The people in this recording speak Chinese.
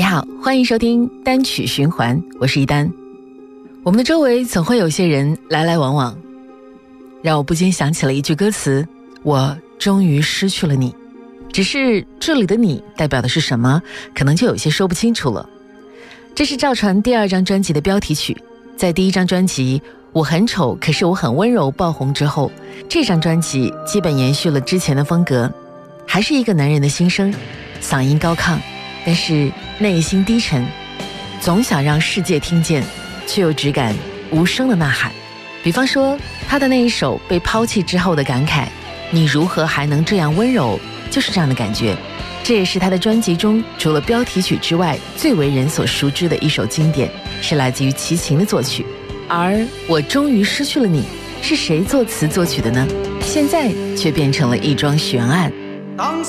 好，欢迎收听单曲循环，我是一丹。我们的周围总会有些人来来往往，让我不禁想起了一句歌词：我终于失去了你。只是这里的你代表的是什么，可能就有些说不清楚了。这是赵传第2张专辑的标题曲，在第1张专辑我很丑可是我很温柔爆红之后，这张专辑基本延续了之前的风格，还是一个男人的心声，嗓音高亢，但是内心低沉，总想让世界听见，却又只敢无声的呐喊。比方说他的那一首被抛弃之后的感慨，你如何还能这样温柔，就是这样的感觉。这也是他的专辑中除了标题曲之外最为人所熟知的一首经典，是来自于齐秦的作曲。而我终于失去了你是谁作词作曲的呢？现在却变成了一桩悬案。